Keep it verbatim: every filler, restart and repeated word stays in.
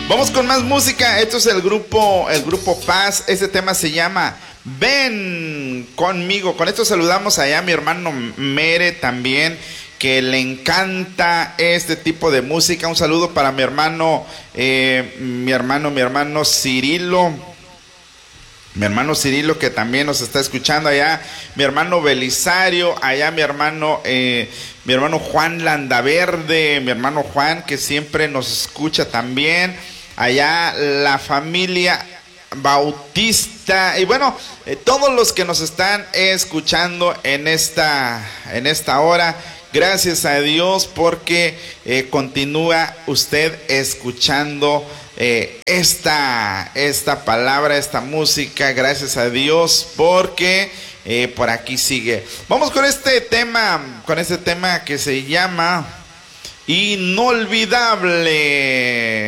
Vamos con más música. Esto es el grupo, el grupo Paz. Este tema se llama Ven conmigo. Con esto saludamos allá a mi hermano Mere también, que le encanta este tipo de música. Un saludo para mi hermano, eh, mi hermano, mi hermano Cirilo. Mi hermano Cirilo, que también nos está escuchando allá. Mi hermano Belisario, allá mi hermano, eh, mi hermano Juan Landaverde, mi hermano Juan, que siempre nos escucha también. Allá la familia Bautista, y bueno, eh, todos los que nos están escuchando en esta, en esta hora. Gracias a Dios porque eh, continúa usted escuchando eh, esta, esta palabra, esta música. Gracias a Dios porque eh, por aquí sigue. Vamos con este tema, con este tema que se llama Inolvidable.